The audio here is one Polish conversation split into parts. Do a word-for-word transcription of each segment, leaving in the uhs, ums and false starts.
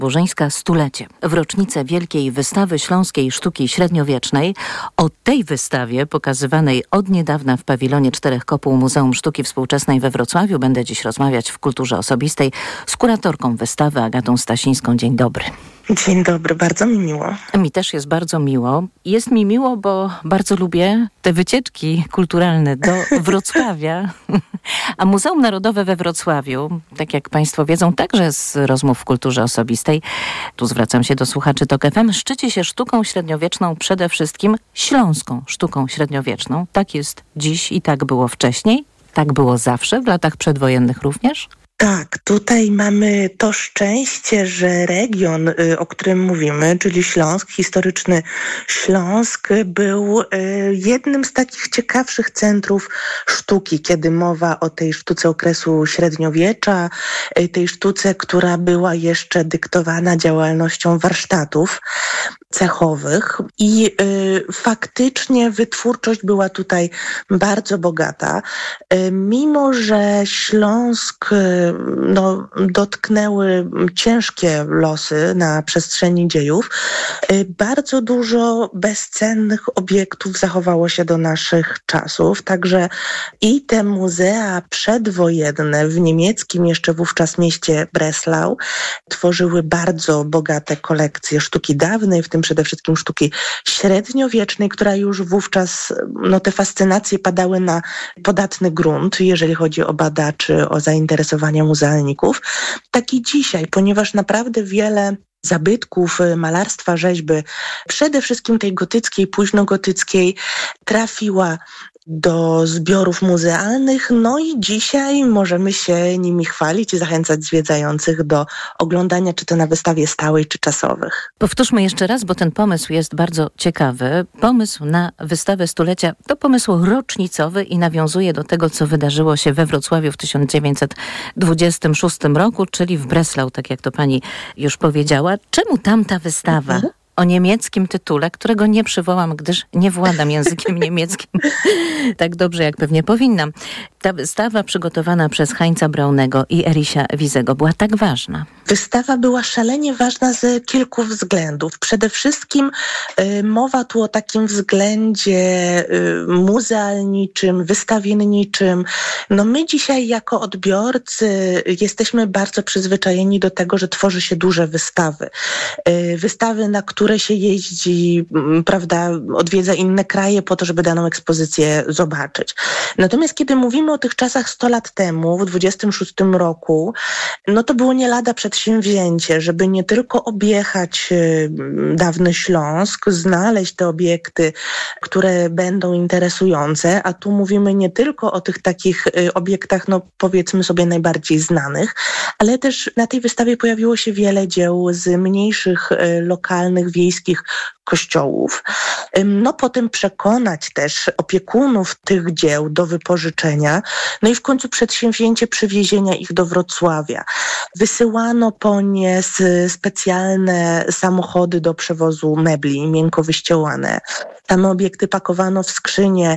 Bożeńska stulecie. W rocznicę Wielkiej Wystawy Śląskiej Sztuki Średniowiecznej. O tej wystawie, pokazywanej od niedawna w pawilonie Czterech Kopuł Muzeum Sztuki Współczesnej we Wrocławiu, będę dziś rozmawiać w Kulturze Osobistej z kuratorką wystawy Agatą Stasińską. Dzień dobry. Dzień dobry, bardzo mi miło. Mi też jest bardzo miło. Jest mi miło, bo bardzo lubię te wycieczki kulturalne do Wrocławia. A Muzeum Narodowe we Wrocławiu, tak jak Państwo wiedzą, także z rozmów w Kulturze Osobistej, tu zwracam się do słuchaczy TOK F M, szczyci się sztuką średniowieczną, przede wszystkim śląską sztuką średniowieczną. Tak jest dziś i tak było wcześniej. Tak było zawsze, w latach przedwojennych również. Tak, tutaj mamy to szczęście, że region, o którym mówimy, czyli Śląsk, historyczny Śląsk, był jednym z takich ciekawszych centrów sztuki, kiedy mowa o tej sztuce okresu średniowiecza, tej sztuce, która była jeszcze dyktowana działalnością warsztatów cechowych i y, faktycznie wytwórczość była tutaj bardzo bogata. Y, mimo że Śląsk y, no, dotknęły ciężkie losy na przestrzeni dziejów, y, bardzo dużo bezcennych obiektów zachowało się do naszych czasów. Także i te muzea przedwojenne w niemieckim jeszcze wówczas mieście Breslau tworzyły bardzo bogate kolekcje sztuki dawnej, w tym przede wszystkim sztuki średniowiecznej, która już wówczas, no te fascynacje padały na podatny grunt, jeżeli chodzi o badaczy, o zainteresowania muzealników. Tak i dzisiaj, ponieważ naprawdę wiele zabytków malarstwa, rzeźby, przede wszystkim tej gotyckiej, późnogotyckiej, trafiła do zbiorów muzealnych, no i dzisiaj możemy się nimi chwalić i zachęcać zwiedzających do oglądania, czy to na wystawie stałej, czy czasowych. Powtórzmy jeszcze raz, bo ten pomysł jest bardzo ciekawy. Pomysł na wystawę stulecia to pomysł rocznicowy i nawiązuje do tego, co wydarzyło się we Wrocławiu w tysiąc dziewięćset dwudziestym szóstym roku, czyli w Breslau, tak jak to pani już powiedziała. Czemu tamta wystawa? Mhm. O niemieckim tytule, którego nie przywołam, gdyż nie władam językiem niemieckim tak dobrze, jak pewnie powinnam. Ta wystawa przygotowana przez Heinza Braunego i Erisia Wizego była tak ważna. Wystawa była szalenie ważna z kilku względów. Przede wszystkim y, mowa tu o takim względzie y, muzealniczym, wystawienniczym. No my dzisiaj jako odbiorcy jesteśmy bardzo przyzwyczajeni do tego, że tworzy się duże wystawy. Y, wystawy, na które się jeździ, prawda, odwiedza inne kraje po to, żeby daną ekspozycję zobaczyć. Natomiast kiedy mówimy o tych czasach sto lat temu, w dwudziestym szóstym roku, no to było nie lada przedsięwzięcie, żeby nie tylko objechać y, dawny Śląsk, znaleźć te obiekty, które będą interesujące, a tu mówimy nie tylko o tych takich y, obiektach, no powiedzmy sobie najbardziej znanych, ale też na tej wystawie pojawiło się wiele dzieł z mniejszych, y, lokalnych, wiejskich kościołów. No potem przekonać też opiekunów tych dzieł do wypożyczenia, no i w końcu przedsięwzięcie przywiezienia ich do Wrocławia. Wysyłano po nie specjalne samochody do przewozu mebli miękko wyściełane. Tam obiekty pakowano w skrzynie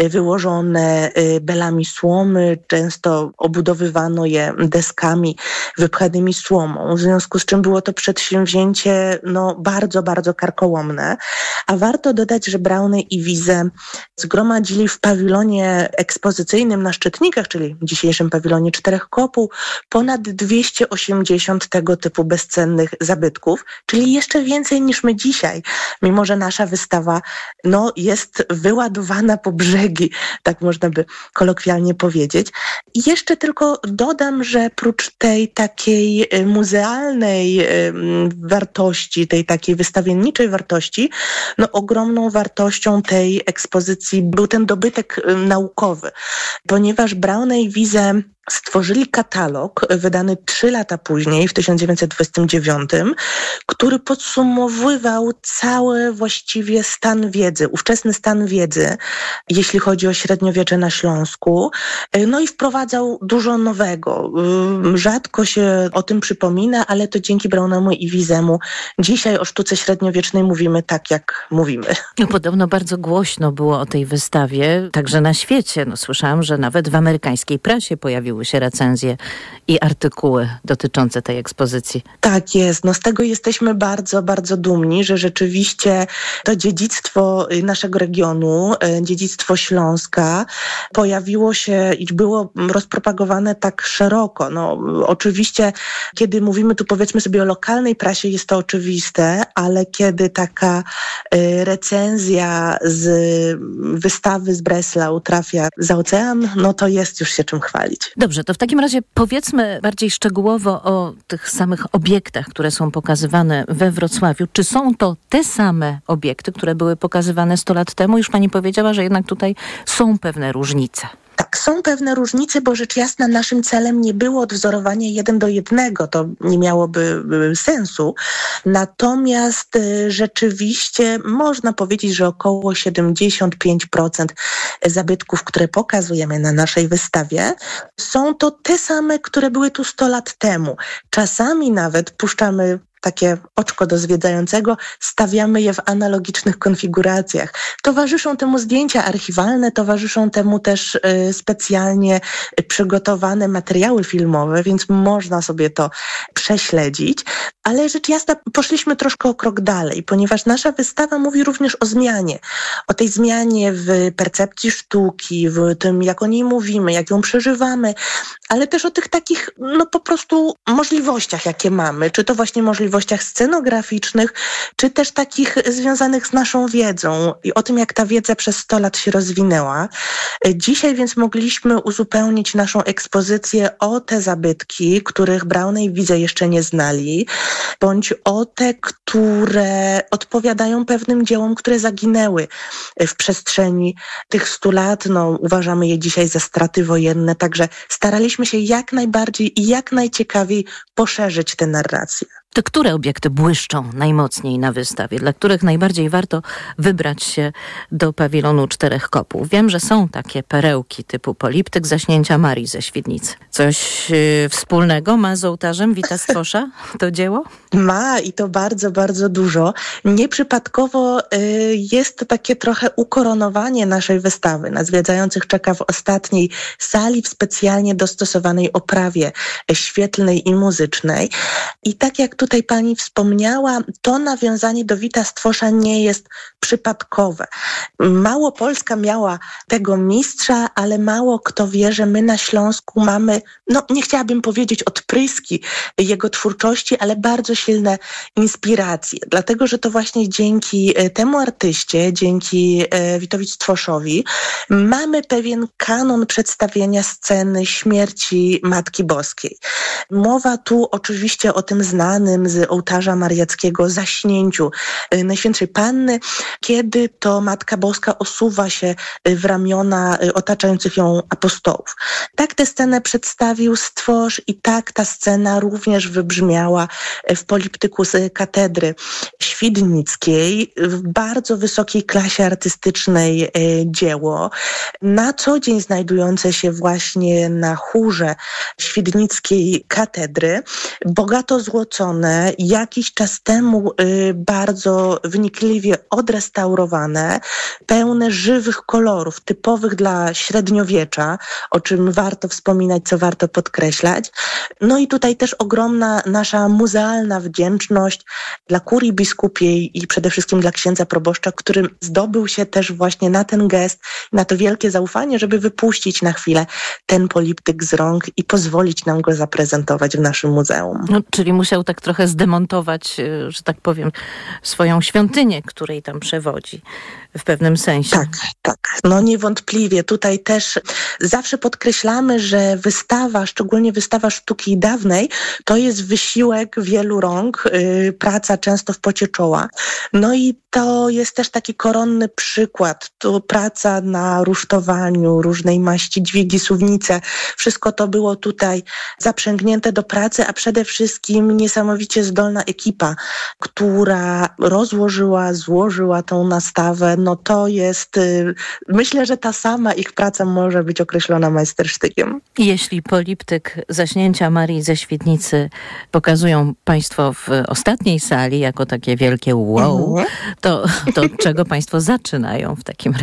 wyłożone belami słomy, często obudowywano je deskami wypchanymi słomą, w związku z czym było to przedsięwzięcie no, bardzo, bardzo karkołomne. A warto dodać, że Brauny i Wize zgromadzili w pawilonie ekspozycyjnym na Szczytnikach, czyli w dzisiejszym pawilonie Czterech Kopuł, ponad dwieście osiemdziesiąt tego typu bezcennych zabytków, czyli jeszcze więcej niż my dzisiaj, mimo że nasza wystawa no, jest wyładowana po brzegi, tak można by kolokwialnie powiedzieć. I jeszcze tylko dodam, że prócz tej takiej muzealnej wartości, tej takiej wystawienniczej wartości, no ogromną wartością tej ekspozycji był ten dobytek naukowy, ponieważ Brauny i Wize stworzyli katalog wydany trzy lata później, w tysiąc dziewięćset dwudziestym dziewiątym, który podsumowywał cały właściwie stan wiedzy, ówczesny stan wiedzy, jeśli chodzi o średniowiecze na Śląsku. No i wprowadzał dużo nowego. Rzadko się o tym przypomina, ale to dzięki Braunemu i Wizemu dzisiaj o sztuce średniowiecznej mówimy tak, jak mówimy. No, podobno bardzo głośno było o tej wystawie, także na świecie. No, słyszałam, że nawet w amerykańskiej prasie pojawił pojawiły się recenzje i artykuły dotyczące tej ekspozycji. Tak jest. No z tego jesteśmy bardzo, bardzo dumni, że rzeczywiście to dziedzictwo naszego regionu, dziedzictwo Śląska pojawiło się i było rozpropagowane tak szeroko. No oczywiście, kiedy mówimy tu powiedzmy sobie o lokalnej prasie, jest to oczywiste, ale kiedy taka recenzja z wystawy z Breslau trafia za ocean, no to jest już się czym chwalić. Dobrze, to w takim razie powiedzmy bardziej szczegółowo o tych samych obiektach, które są pokazywane we Wrocławiu. Czy są to te same obiekty, które były pokazywane sto lat temu? Już pani powiedziała, że jednak tutaj są pewne różnice. Tak, są pewne różnice, bo rzecz jasna naszym celem nie było odwzorowanie jeden do jednego, to nie miałoby sensu. Natomiast y, rzeczywiście można powiedzieć, że około siedemdziesiąt pięć procent zabytków, które pokazujemy na naszej wystawie, są to te same, które były tu sto lat temu. Czasami nawet puszczamy takie oczko do zwiedzającego, stawiamy je w analogicznych konfiguracjach. Towarzyszą temu zdjęcia archiwalne, towarzyszą temu też y, specjalnie przygotowane materiały filmowe, więc można sobie to prześledzić. Ale rzecz jasna, poszliśmy troszkę o krok dalej, ponieważ nasza wystawa mówi również o zmianie. O tej zmianie w percepcji sztuki, w tym, jak o niej mówimy, jak ją przeżywamy, ale też o tych takich, no po prostu możliwościach, jakie mamy. Czy to właśnie możliwościach scenograficznych, czy też takich związanych z naszą wiedzą i o tym, jak ta wiedza przez sto lat się rozwinęła. Dzisiaj więc mogliśmy uzupełnić naszą ekspozycję o te zabytki, których Brauna i Widze jeszcze nie znali, bądź o te, które odpowiadają pewnym dziełom, które zaginęły w przestrzeni tych stu lat. No, uważamy je dzisiaj za straty wojenne, także staraliśmy się jak najbardziej i jak najciekawiej poszerzyć tę narrację. To które obiekty błyszczą najmocniej na wystawie, dla których najbardziej warto wybrać się do pawilonu Czterech Kopów? Wiem, że są takie perełki typu poliptyk Zaśnięcia Marii ze Świdnicy. Coś yy, wspólnego ma z ołtarzem Wita Stwosza to dzieło? Ma i to bardzo, bardzo dużo. Nieprzypadkowo y, jest to takie trochę ukoronowanie naszej wystawy. Na zwiedzających czeka w ostatniej sali w specjalnie dostosowanej oprawie świetlnej i muzycznej. I tak jak tutaj pani wspomniała, to nawiązanie do Wita Stwosza nie jest przypadkowe. Małopolska miała tego mistrza, ale mało kto wie, że my na Śląsku mamy, no nie chciałabym powiedzieć odpryski jego twórczości, ale bardzo silne inspiracje. Dlatego, że to właśnie dzięki temu artyście, dzięki Witowi Stwoszowi mamy pewien kanon przedstawienia sceny śmierci Matki Boskiej. Mowa tu oczywiście o tym znanym z ołtarza mariackiego zaśnięciu Najświętszej Panny, kiedy to Matka Boska osuwa się w ramiona otaczających ją apostołów. Tak tę scenę przedstawił Stwosz i tak ta scena również wybrzmiała w poliptyku z katedry świdnickiej, w bardzo wysokiej klasie artystycznej dzieło, na co dzień znajdujące się właśnie na chórze świdnickiej katedry, bogato złocone, jakiś czas temu y, bardzo wnikliwie odrestaurowane, pełne żywych kolorów, typowych dla średniowiecza, o czym warto wspominać, co warto podkreślać. No i tutaj też ogromna nasza muzealna wdzięczność dla kurii biskupiej i przede wszystkim dla księdza proboszcza, który zdobył się też właśnie na ten gest, na to wielkie zaufanie, żeby wypuścić na chwilę ten poliptyk z rąk i pozwolić nam go zaprezentować w naszym muzeum. No, czyli musiał tak trochę zdemontować, że tak powiem, swoją świątynię, której tam przewodzi w pewnym sensie. Tak, tak. No niewątpliwie. Tutaj też zawsze podkreślamy, że wystawa, szczególnie wystawa sztuki dawnej, to jest wysiłek wielu rąk, yy, praca często w pocie czoła. No i to jest też taki koronny przykład. Tu praca na rusztowaniu, różnej maści dźwigi, suwnice. Wszystko to było tutaj zaprzęgnięte do pracy, a przede wszystkim niesamowicie zdolna ekipa, która rozłożyła, złożyła tą nastawę. No to jest, y, myślę, że ta sama ich praca może być określona majstersztykiem. Jeśli poliptyk Zaśnięcia Marii ze Świdnicy pokazują państwo w ostatniej sali jako takie wielkie wow, mhm. to, to czego państwo zaczynają w takim razie?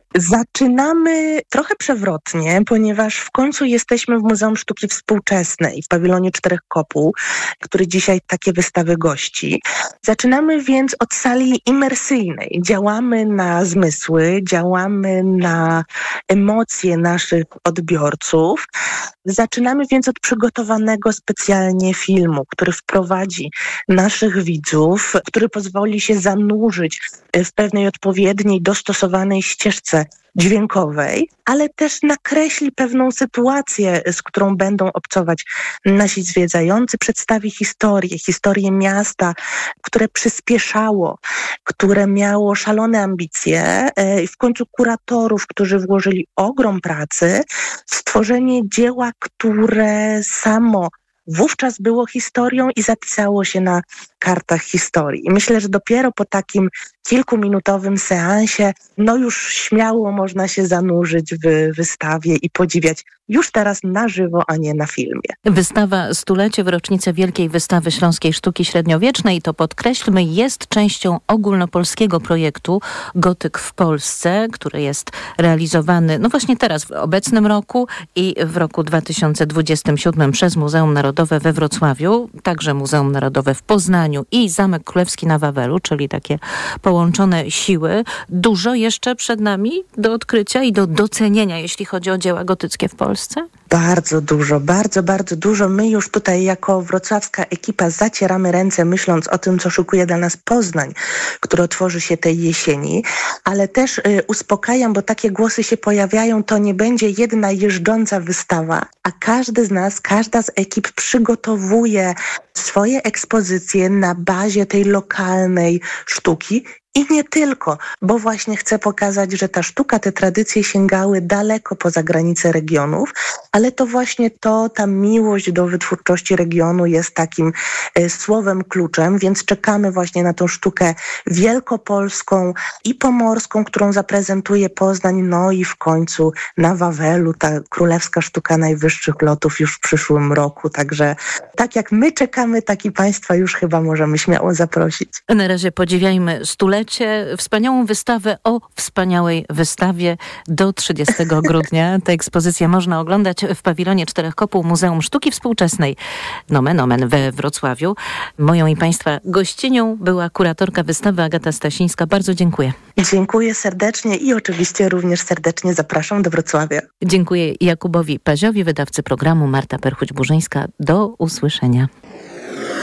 Zaczynamy trochę przewrotnie, ponieważ w końcu jesteśmy w Muzeum Sztuki Współczesnej w pawilonie Czterech Kopuł, który dzisiaj takie wystawy gości. Zaczynamy więc od sali imersyjnej. Działamy na zmysły, działamy na emocje naszych odbiorców. Zaczynamy więc od przygotowanego specjalnie filmu, który wprowadzi naszych widzów, który pozwoli się zanurzyć w pewnej odpowiedniej, dostosowanej ścieżce dźwiękowej, ale też nakreśli pewną sytuację, z którą będą obcować nasi zwiedzający, przedstawi historię, historię miasta, które przyspieszało, które miało szalone ambicje i w końcu kuratorów, którzy włożyli ogrom pracy w stworzenie dzieła, które samo wówczas było historią i zapisało się na kartach historii. I myślę, że dopiero po takim kilkuminutowym seansie, no już śmiało można się zanurzyć w wystawie i podziwiać już teraz na żywo, a nie na filmie. Wystawa Stulecie w rocznicę Wielkiej Wystawy Śląskiej Sztuki Średniowiecznej, to podkreślmy, jest częścią ogólnopolskiego projektu Gotyk w Polsce, który jest realizowany no właśnie teraz, w obecnym roku i w roku dwa tysiące dwudziestym siódmym przez Muzeum Narodowe we Wrocławiu, także Muzeum Narodowe w Poznaniu i Zamek Królewski na Wawelu, czyli takie połączone siły. Dużo jeszcze przed nami do odkrycia i do docenienia, jeśli chodzi o dzieła gotyckie w Polsce. Bardzo dużo, bardzo, bardzo dużo. My już tutaj jako wrocławska ekipa zacieramy ręce, myśląc o tym, co szykuje dla nas Poznań, który otworzy się tej jesieni, ale też y, uspokajam, bo takie głosy się pojawiają, to nie będzie jedna jeżdżąca wystawa, a każdy z nas, każda z ekip przygotowuje swoje ekspozycje na bazie tej lokalnej sztuki. I nie tylko, bo właśnie chcę pokazać, że ta sztuka, te tradycje sięgały daleko poza granice regionów, ale to właśnie to, ta miłość do wytwórczości regionu jest takim y, słowem kluczem, więc czekamy właśnie na tą sztukę wielkopolską i pomorską, którą zaprezentuje Poznań, no i w końcu na Wawelu ta królewska sztuka najwyższych lotów już w przyszłym roku, także tak jak my czekamy, tak i Państwa już chyba możemy śmiało zaprosić. Na razie podziwiajmy stulecie, wspaniałą wystawę o wspaniałej wystawie do trzydziestego grudnia. Tę ekspozycję można oglądać w pawilonie Czterech Kopuł Muzeum Sztuki Współczesnej nomen omen we Wrocławiu. Moją i Państwa gościnią była kuratorka wystawy Agata Stasińska. Bardzo dziękuję. Dziękuję serdecznie i oczywiście również serdecznie zapraszam do Wrocławia. Dziękuję Jakubowi Paziowi, wydawcy programu, Marta Perchuć-Burzyńska. Do usłyszenia.